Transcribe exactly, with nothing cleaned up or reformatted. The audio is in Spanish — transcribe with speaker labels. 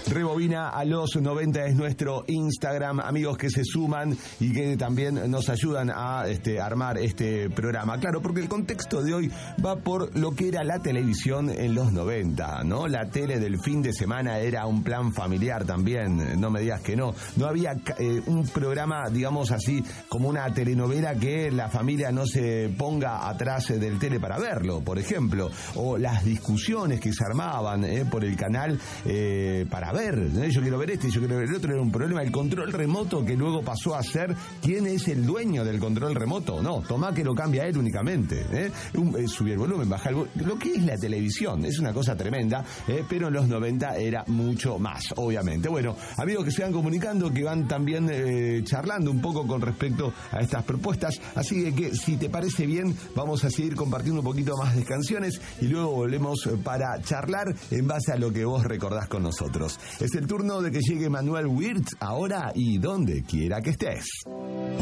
Speaker 1: Rebobina a los noventa es nuestro Instagram, amigos que se suman y que también nos ayudan a este, armar este programa. Claro, porque el contexto de hoy va por lo que era la televisión en los noventa, ¿no? La tele del fin de semana era un plan familiar también, no me digas que no. No había eh, un programa, digamos así, como una telenovela que la familia no se ponga atrás del tele para verlo, por ejemplo, o las discusiones que se armaban eh, por el canal eh, para ver, ¿eh? Yo quiero ver este, yo quiero ver el otro, era un problema. El control remoto que luego pasó a ser, ¿quién es el dueño del control remoto? No, tomá que lo cambia él únicamente, ¿eh? Un, eh, subir el volumen, bajar el volumen. Lo que es la televisión es una cosa tremenda, eh, pero en los noventa era mucho más, obviamente. Bueno, amigos que se van comunicando, que van también eh, charlando un poco con respecto a estas propuestas, así que si te parece bien, vamos a seguir compartiendo un poquito más de canciones y luego volvemos para charlar en base a lo que vos recordás con nosotros. Es el turno de que llegue Manuel Wirtz ahora y donde quiera que estés.